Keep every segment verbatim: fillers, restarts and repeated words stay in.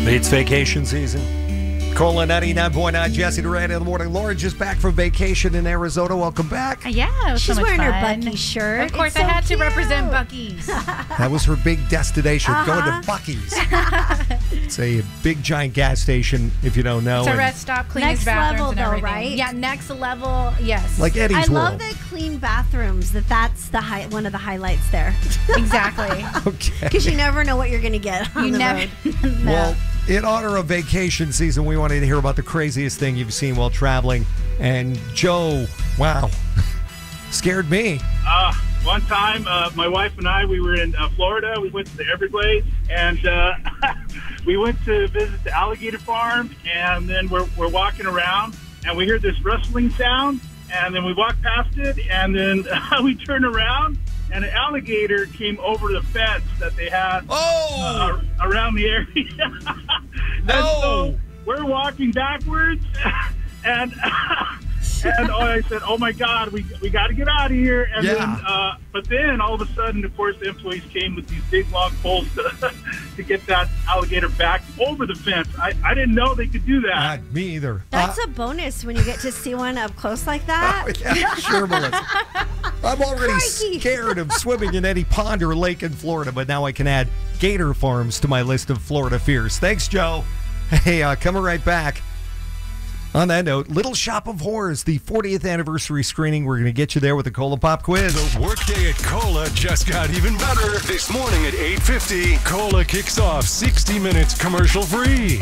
It's vacation season. Cola ninety-nine point nine, Jesse Duran in the morning. Laura just back from vacation in Arizona. Welcome back. Yeah, it was She's so much wearing fun. her Buc-ee's shirt. Of course, It's I so had cute. to represent Buc-ee's. That was her big destination, Uh-huh. going to Buc-ee's. It's a big, giant gas station, if you don't know. It's a and rest stop, clean Next his bathrooms level, and though, everything. right? Yeah, next level, yes. like Eddie's I love World. the clean bathrooms. That that's the high, one of the highlights there. Exactly. Okay. Because you never know what you're going to get on You the never road. know. Well, in honor of vacation season, we wanted to hear about the craziest thing you've seen while traveling. And Joe, wow, scared me. Uh, one time, uh, my wife and I, we were in uh, Florida. We went to the Everglades, and uh, we went to visit the alligator farm. And then we're, we're walking around, and we hear this rustling sound. And then we walk past it, and then uh, we turn around, and an alligator came over the fence that they had Oh! uh, around the area. No! And so we're walking backwards, and and oh, I said, "Oh my God, we we got to get out of here!" And Yeah. then, uh, but then all of a sudden, of course, the employees came with these big long poles to, to get that alligator back over the fence. I, I didn't know they could do that. Uh, me either. That's Uh, a bonus when you get to see one up close like that. Oh, yeah, sure, Melissa. I'm already Crikey. scared of swimming in any pond or lake in Florida, but now I can add gator farms to my list of Florida fears. Thanks, Joe. Hey, uh, coming right back. On that note, Little Shop of Horrors, the fortieth anniversary screening. We're going to get you there with the Cola Pop quiz. The workday at Cola just got even better. This morning at eight fifty, Cola kicks off sixty minutes commercial free.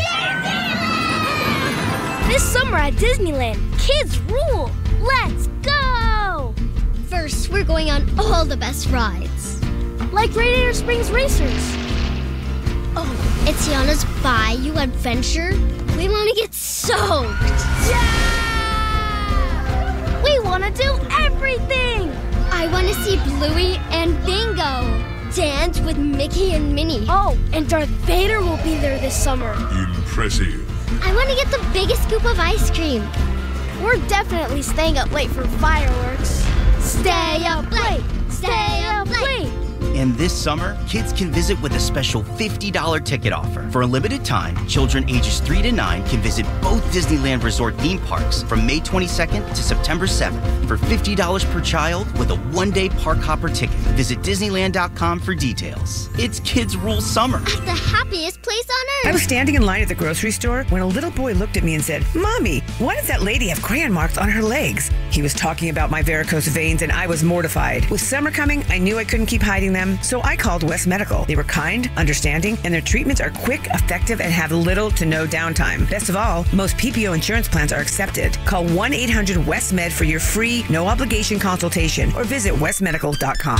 This summer at Disneyland, kids rule! Let's go! First, we're going on all the best rides. Like Radiator Springs Racers. Oh, it's Tiana's Bayou Adventure. We want to get soaked. Yeah! We want to do everything! I want to see Bluey and Bingo. Dance with Mickey and Minnie. Oh, and Darth Vader will be there this summer. Impressive. I want to get the biggest scoop of ice cream. We're definitely staying up late for fireworks. Stay up late! Stay up late! And this summer, kids can visit with a special fifty dollars ticket offer. For a limited time, children ages three to nine can visit both Disneyland Resort theme parks from May twenty-second to September seventh for fifty dollars per child with a one-day park hopper ticket. Visit Disneyland dot com for details. It's Kids Rule Summer. At the happiest place on I earth! was standing in line at the grocery store when a little boy looked at me and said, "Mommy, why does that lady have crayon marks on her legs?" He was talking about my varicose veins and I was mortified. With summer coming, I knew I couldn't keep hiding them, so I called West Medical. They were kind, understanding, and their treatments are quick, effective, and have little to no downtime. Best of all, most P P O insurance plans are accepted. Call one eight hundred West Med for your free, no obligation consultation or visit west medical dot com.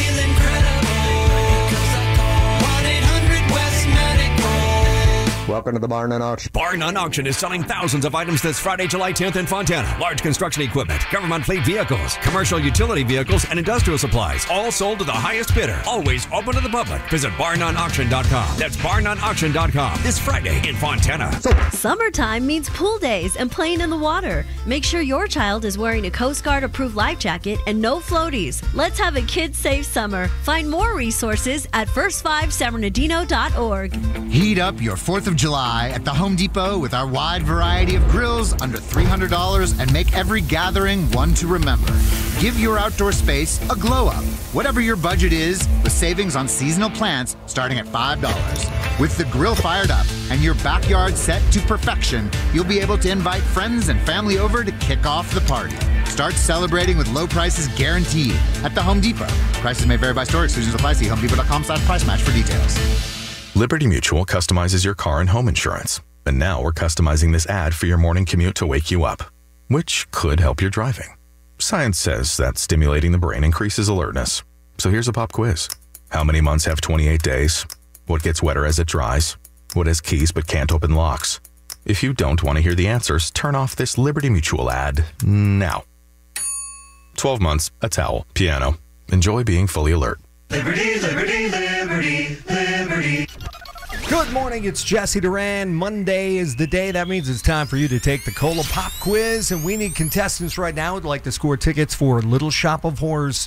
Welcome to the Bar None Auction. Bar None Auction is selling thousands of items this Friday, July tenth in Fontana. Large construction equipment, government fleet vehicles, commercial utility vehicles, and industrial supplies. All sold to the highest bidder. Always open to the public. Visit bar none auction dot com. That's bar none auction dot com. This Friday in Fontana. Summertime means pool days and playing in the water. Make sure your child is wearing a Coast Guard approved life jacket and no floaties. Let's have a kid-safe summer. Find more resources at first five san bernardino dot org. Heat up your fourth of July at the Home Depot with our wide variety of grills under three hundred dollars and make every gathering one to remember. Give your outdoor space a glow up. Whatever your budget is, with savings on seasonal plants starting at five dollars. With the grill fired up and your backyard set to perfection, you'll be able to invite friends and family over to kick off the party. Start celebrating with low prices guaranteed at the Home Depot. Prices may vary by store. Exclusions apply. See home depot dot com slash price match for details. Liberty Mutual customizes your car and home insurance. And now we're customizing this ad for your morning commute to wake you up, which could help your driving. Science says that stimulating the brain increases alertness. So here's a pop quiz. How many months have twenty-eight days? What gets wetter as it dries? What has keys but can't open locks? If you don't want to hear the answers, turn off this Liberty Mutual ad now. twelve months, a towel, piano. Enjoy being fully alert. Liberty, liberty, liberty, liberty. Good morning, it's Jesse Duran. Monday is the day. That means it's time for you to take the Cola Pop Quiz, and we need contestants right now who'd like to score tickets for Little Shop of Horrors'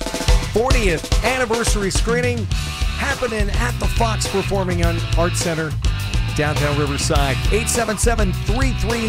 fortieth anniversary screening happening at the Fox Performing Arts Center downtown Riverside. eight seven seven, three three